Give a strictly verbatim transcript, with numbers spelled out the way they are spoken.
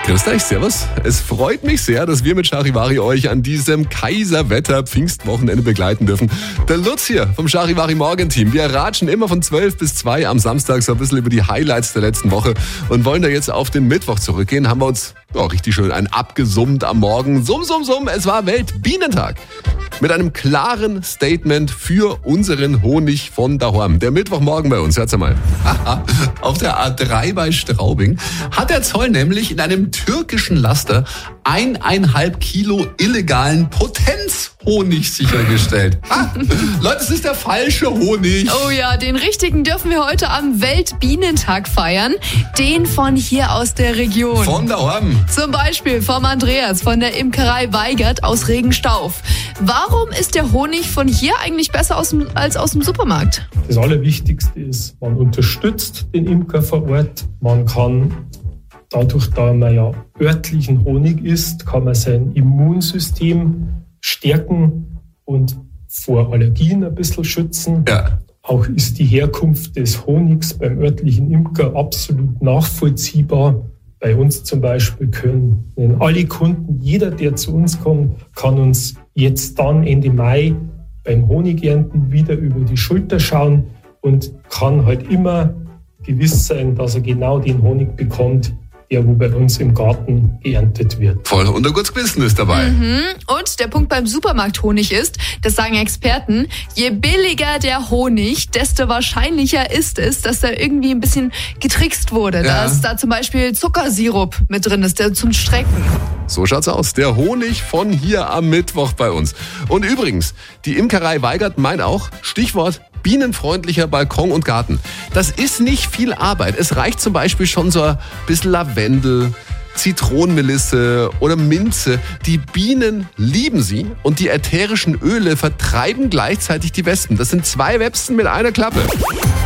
Grüß euch, servus. Es freut mich sehr, dass wir mit Charivari euch an diesem Kaiserwetter-Pfingstwochenende begleiten dürfen. Der Lutz hier vom Charivari Morgenteam. Wir ratschen immer von zwölf bis zwei am Samstag so ein bisschen über die Highlights der letzten Woche und wollen da jetzt auf den Mittwoch zurückgehen. Haben wir uns oh, richtig schön ein abgesummt am Morgen. Summ, summ, summ. Es war Weltbienentag. Mit einem klaren Statement für unseren Honig von daheim. Der Mittwochmorgen bei uns, hört's mal. Auf der A drei bei Straubing hat der Zoll nämlich in einem türkischen Laster eineinhalb Kilo illegalen Potenzhonig sichergestellt. Ah, Leute, es ist der falsche Honig. Oh ja, den richtigen dürfen wir heute am Weltbienentag feiern. Den von hier aus der Region. Von daheim. Zum Beispiel vom Andreas von der Imkerei Weigert aus Regenstauf. Warum ist der Honig von hier eigentlich besser aus dem, als aus dem Supermarkt? Das Allerwichtigste ist, man unterstützt den Imker vor Ort. Man kann dadurch, da man ja örtlichen Honig isst, kann man sein Immunsystem stärken und vor Allergien ein bisschen schützen. Ja. Auch ist die Herkunft des Honigs beim örtlichen Imker absolut nachvollziehbar. Bei uns zum Beispiel können alle Kunden, jeder, der zu uns kommt, kann uns jetzt dann Ende Mai beim Honigernten wieder über die Schulter schauen und kann halt immer gewiss sein, dass er genau den Honig bekommt, der wo bei uns im Garten geerntet wird. Voll und ein gutes Gewissen ist dabei. Mhm. Und der Punkt beim Supermarkthonig ist, das sagen Experten, je billiger der Honig, desto wahrscheinlicher ist es, dass da irgendwie ein bisschen getrickst wurde. Ja. Dass da zum Beispiel Zuckersirup mit drin ist, der zum Strecken. So schaut's aus. Der Honig von hier am Mittwoch bei uns. Und übrigens, die Imkerei Weigert meint auch, Stichwort bienenfreundlicher Balkon und Garten. Das ist nicht viel Arbeit. Es reicht zum Beispiel schon so ein bisschen Lavendel, Zitronenmelisse oder Minze. Die Bienen lieben sie und die ätherischen Öle vertreiben gleichzeitig die Wespen. Das sind zwei Wespen mit einer Klappe.